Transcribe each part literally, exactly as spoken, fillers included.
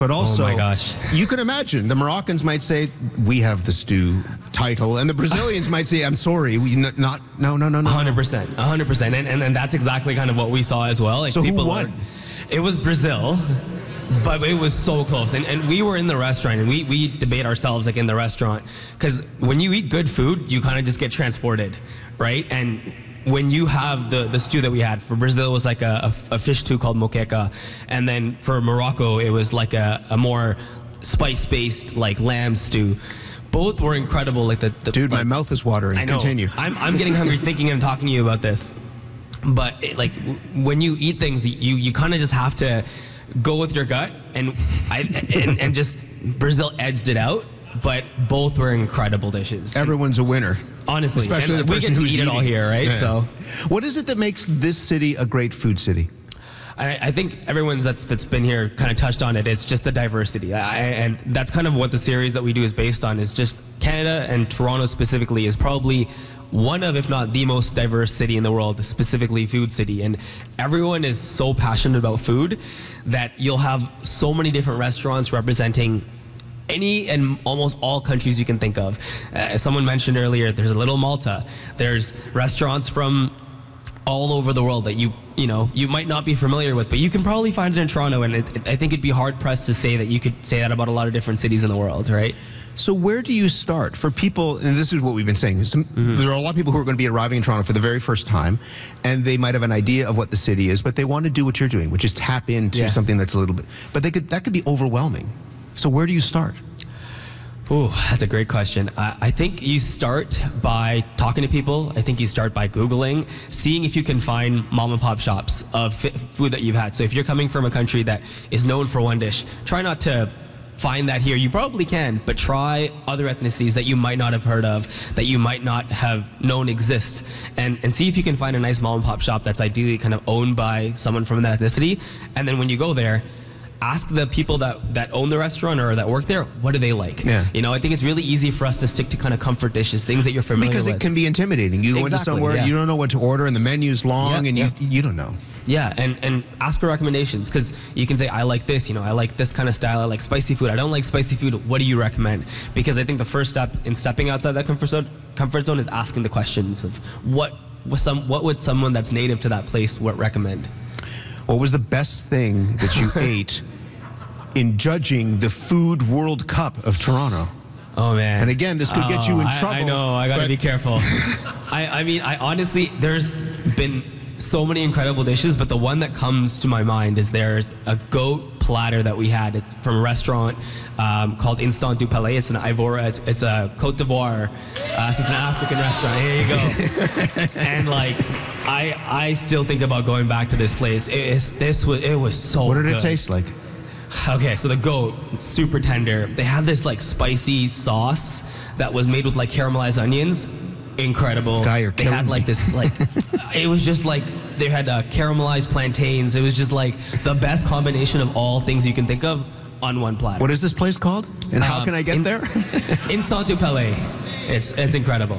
But also, oh my gosh. you can imagine the Moroccans might say, we have the stew title, and the Brazilians might say, I'm sorry, we n- not, no, no, no, no. one hundred percent, one hundred percent. And, and, and that's exactly kind of what we saw as well. Like, so people who won? Were, it was Brazil, but it was so close. And, and we were in the restaurant, and we, we debate ourselves like in the restaurant. Because when you eat good food, you kind of just get transported, right? And when you have the, the stew that we had, for Brazil it was like a, a, a fish stew called moqueca, and then for Morocco it was like a, a more spice-based like lamb stew. Both were incredible. Like the, the dude, like, my mouth is watering. I know. Continue. I'm I'm getting hungry thinking and talking to you about this. But it, like w- when you eat things, you you kind of just have to go with your gut, and I and, and just Brazil edged it out. But both were incredible dishes. Everyone's a winner. Honestly, especially and the we person get to who's eat it eating. all here, right? Yeah. So, what is it that makes this city a great food city? I, I think everyone's that's that's been here kind of touched on it. It's just the diversity, I, and that's kind of what the series that we do is based on. Is just Canada, and Toronto specifically is probably one of, if not the most diverse city in the world, specifically food city. And everyone is so passionate about food that you'll have so many different restaurants representing any and almost all countries you can think of. Uh, as someone mentioned earlier, there's a Little Malta. There's restaurants from all over the world that you you know you might not be familiar with, but you can probably find it in Toronto. And it, it, I think it'd be hard pressed to say that you could say that about a lot of different cities in the world, right? So where do you start for people? And this is what we've been saying. Some, mm-hmm. There are a lot of people who are going to be arriving in Toronto for the very first time, and they might have an idea of what the city is, but they want to do what you're doing, which is tap into yeah. something that's a little bit. But they could that could be overwhelming. So where do you start? Ooh, that's a great question. I, I think you start by talking to people. I think you start by Googling, seeing if you can find mom and pop shops of f- food that you've had. So if you're coming from a country that is known for one dish, try not to find that here. You probably can, but try other ethnicities that you might not have heard of, that you might not have known exist, and, and see if you can find a nice mom and pop shop that's ideally kind of owned by someone from that ethnicity. And then when you go there, ask the people that, that own the restaurant or that work there, what do they like? Yeah. You know, I think it's really easy for us to stick to kind of comfort dishes, things that you're familiar because with. Because it can be intimidating. You go into Exactly, somewhere, yeah. you don't know what to order, and the menu's long, Yeah, and yeah. you you don't know. Yeah, and, and ask for recommendations, because you can say, I like this, you know, I like this kind of style, I like spicy food, I don't like spicy food, what do you recommend? Because I think the first step in stepping outside that comfort zone, comfort zone is asking the questions of what was some what would someone that's native to that place what recommend? What was the best thing that you ate in judging the Food World Cup of Toronto? Oh man! And again, this could get you in I, trouble. I know. I gotta but... be careful. I, I mean, I honestly, there's been so many incredible dishes, but the one that comes to my mind is there's a goat platter that we had. It's from a restaurant um, called Instant du Palais. It's an Ivora. It's, it's a Côte d'Ivoire. Uh, so it's an African restaurant. Here you go. And like, I I still think about going back to this place. It is this was it was so. What did good. it taste like? Okay, so the goat, it's super tender. They had this like spicy sauce that was made with like caramelized onions. Incredible. Guy, you're they had killing like me. this like it was just like they had uh, caramelized plantains. It was just like the best combination of all things you can think of on one platter. What is this place called? And how Um, can I get in, there? Instant du Palais. It's it's incredible.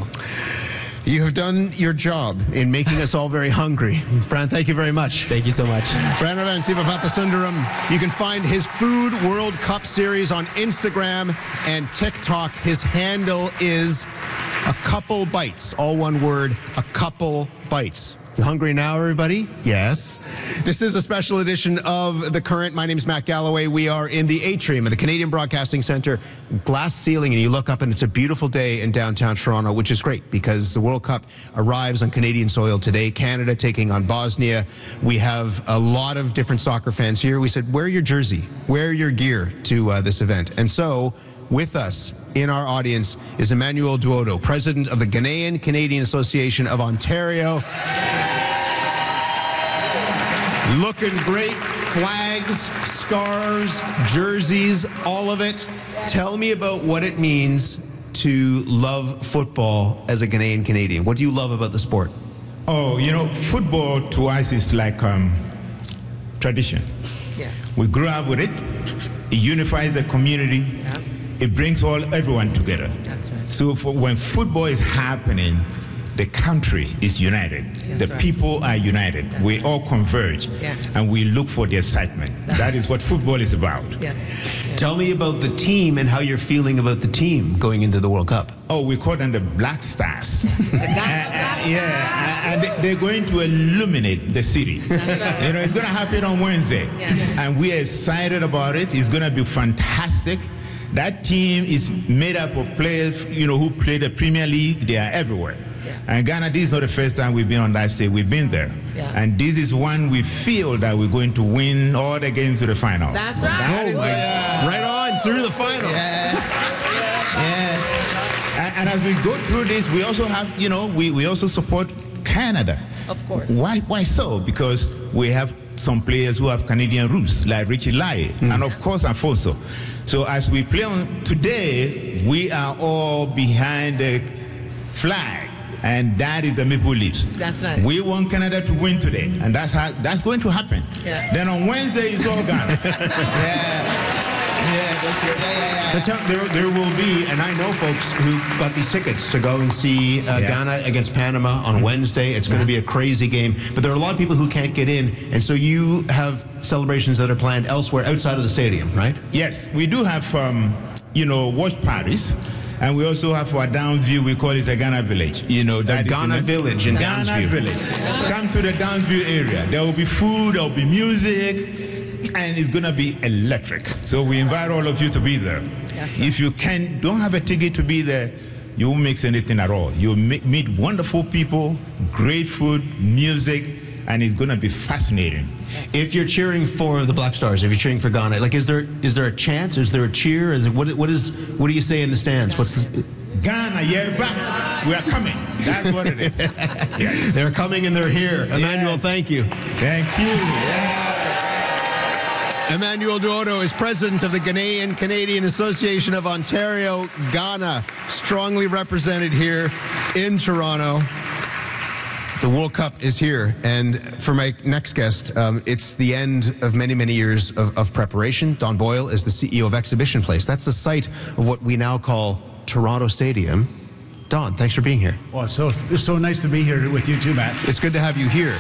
You have done your job in making us all very hungry. Brian, thank you very much. Thank you so much. Brian Ravan, Sivapathsundaram. You can find his Food World Cup series on Instagram and TikTok. His handle is a couple bites, all one word, a couple bites. You hungry now, everybody? Yes. This is a special edition of The Current. My name is Matt Galloway. We are in the atrium of the Canadian Broadcasting Centre, glass ceiling, and you look up and it's a beautiful day in downtown Toronto, which is great because the World Cup arrives on Canadian soil today. Canada taking on Bosnia. We have a lot of different soccer fans here. We said, wear your jersey, wear your gear to uh, this event. And so, with us in our audience is Emmanuel Duodo, president of the Ghanaian Canadian Association of Ontario. Looking great, flags, scarves, jerseys, all of it. Tell me about what it means to love football as a Ghanaian Canadian. What do you love about the sport? Oh, you know, football to us is like um, tradition. Yeah. We grew up with it. It unifies the community. Yeah. It brings all everyone together. That's right. So for when football is happening, the country is united. That's the right. people are united. That's we right. all converge, Yeah. and we look for the excitement. That is what football is about. Yes. Tell me about the team and how you're feeling about the team going into the World Cup. Oh, we call them the Black Stars. The Ghana Uh, Black uh, yeah, and they- they're going to illuminate the city. That's right. You know, it's going to happen on Wednesday, Yes. and we are excited about it. It's going to be fantastic. That team is made up of players, you know, who play the Premier League. They are everywhere. Yeah. And Ghana, this is not the first time we've been on that stage. We've been there. Yeah. And this is one we feel that we're going to win all the games to the finals. That's right. That is, uh, Right on, through the final. yeah. And, and as we go through this, we also have, you know, we, we also support Canada. Of course. Why, why so? Because we have some players who have Canadian roots, like Richie Lai, and of course Alfonso. So as we play on today, we are all behind the flag, and that is the Maple Leafs. That's right. We want Canada to win today, and that's how that's going to happen. Yeah. Then on Wednesday, it's all Ghana. yeah. Yeah, that's good. yeah, yeah, yeah. The te- there, there will be, and I know folks who got these tickets to go and see uh, Yeah. Ghana against Panama on Wednesday. It's going to be a crazy game, but there are a lot of people who can't get in, and so you have celebrations that are planned elsewhere outside of the stadium, right? Yes, we do have, um, you know, watch parties. And we also have for Downsview, we call it a Ghana Village. You know, that is Ghana in a- Village in Ghana Downsview. Village. Come to the Downsview area. There will be food, there will be music, and it's going to be electric. So we invite all of you to be there. That's right. If you can, don't have a ticket to be there, you won't mix anything at all. You'll meet, meet wonderful people, great food, music, and it's going to be fascinating. If you're cheering for the Black Stars, if you're cheering for Ghana, like, is there is there a chant? Is there a cheer? Is it, what what is what do you say in the stands? What's the, Ghana, yeah, back. We are coming. That's what it is. Yes. They're coming and they're here. Emmanuel, thank you. Thank you. Yeah. Emmanuel Duodo is president of the Ghanaian Canadian Association of Ontario, Ghana, strongly represented here in Toronto. The World Cup is here, and for my next guest, um, it's the end of many, many years of, of preparation. Don Boyle is the C E O of Exhibition Place. That's the site of what we now call Toronto Stadium. Don, thanks for being here. Well, so it's so nice to be here with you too, Matt. It's good to have you here.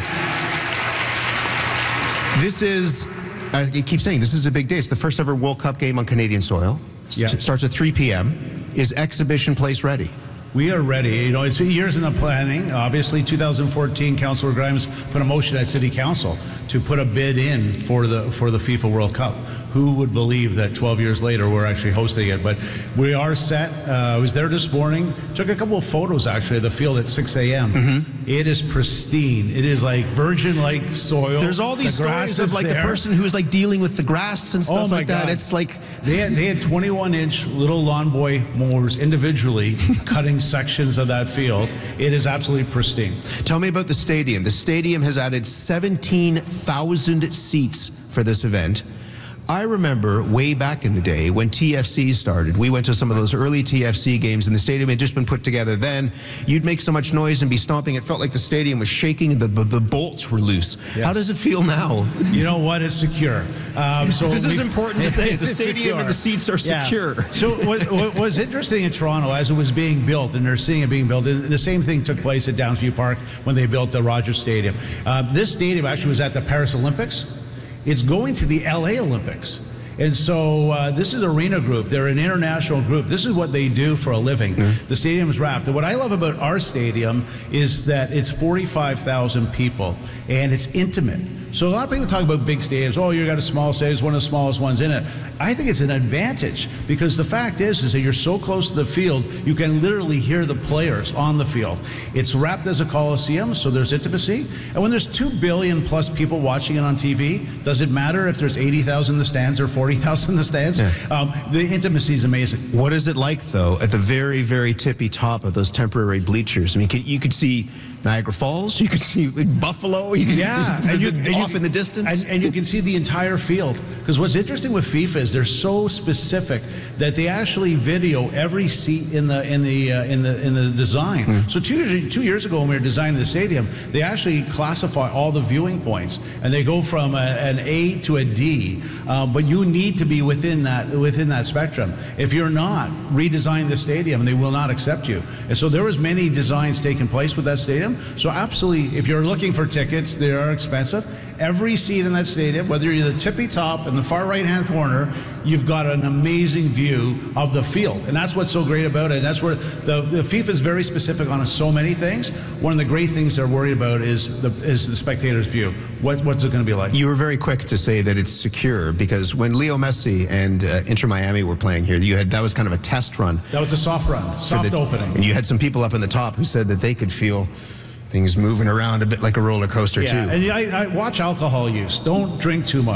This is, I keep saying, this is a big day. It's the first ever World Cup game on Canadian soil. Yeah. It starts at three p.m. Is Exhibition Place ready? We are ready. You know, it's been years in the planning. Obviously, two thousand fourteen, Councillor Grimes put a motion at City Council to put a bid in for the for the FIFA World Cup. Who would believe that twelve years later we're actually hosting it? But we are set. Uh, I was there this morning. Took a couple of photos actually of the field at six a.m. Mm-hmm. It is pristine. It is like virgin-like soil. There's all these The grass stories of is like the there. person who's like dealing with the grass and stuff Oh my like that. God. It's like They had, they had twenty-one inch little lawn boy mowers individually cutting sections of that field. It is absolutely pristine. Tell me about the stadium. The stadium has added seventeen thousand seats for this event. I remember way back in the day when T F C started, we went to some of those early T F C games and the stadium had just been put together then. You'd make so much noise and be stomping, it felt like the stadium was shaking, the, the, the bolts were loose. Yes. How does it feel now? You know what? It's secure. Um, so This is we- important to say. The It's stadium and the seats are Yeah. secure. So what, what was interesting in Toronto as it was being built, and they're seeing it being built, and the same thing took place at Downsview Park when they built the Rogers Stadium. Uh, this stadium actually was at the Paris Olympics. It's going to the L A Olympics. And so uh, this is Arena Group. They're an international group. This is what they do for a living. Mm-hmm. The stadium's wrapped. And what I love about our stadium is that it's forty-five thousand people and it's intimate. So a lot of people talk about big stadiums. Oh, you got a small stadium, it's one of the smallest ones in it. I think it's an advantage because the fact is, is that you're so close to the field, you can literally hear the players on the field. It's wrapped as a coliseum, so there's intimacy. And when there's two billion plus people watching it on T V, does it matter if there's eighty thousand in the stands or forty thousand in the stands? Yeah. Um, the intimacy is amazing. What is it like, though, at the very, very tippy top of those temporary bleachers? I mean, could- you could see Niagara Falls. You could see Buffalo. You could Yeah, see and you, the, and off you, in the distance. and, and you can see the entire field. Because what's interesting with FIFA is they're so specific that they actually video every seat in the in the uh, in the in the design. Mm. So two years, two years ago when we were designing the stadium, they actually classify all the viewing points, and they go from a, an A to a D. Uh, but you need to be within that within that spectrum. If you're not, redesign the stadium, and they will not accept you. And so there was many designs taking place with that stadium. So absolutely, if you're looking for tickets, they are expensive. Every seat in that stadium, whether you're the tippy top in the far right-hand corner, you've got an amazing view of the field. And that's what's so great about it. And that's where the, the FIFA is very specific on so many things. One of the great things they're worried about is the, is the spectator's view. What, what's it going to be like? You were very quick to say that it's secure, because when Leo Messi and uh, Inter Miami were playing here, you had that was kind of a test run. That was a soft run, soft the, opening. And you had some people up in the top who said that they could feel things moving around a bit like a roller coaster, yeah, too. And I, I watch alcohol use. Don't drink too much.